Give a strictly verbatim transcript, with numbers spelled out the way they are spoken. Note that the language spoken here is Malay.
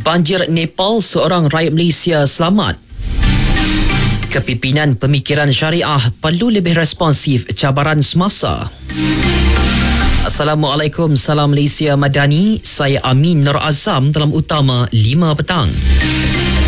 Banjir Nepal, seorang rakyat Malaysia selamat. Kepimpinan Pemikiran Syariah perlu lebih responsif cabaran semasa. Assalamualaikum, salam Malaysia Madani. Saya Amin Nur Azam dalam Utama lima petang.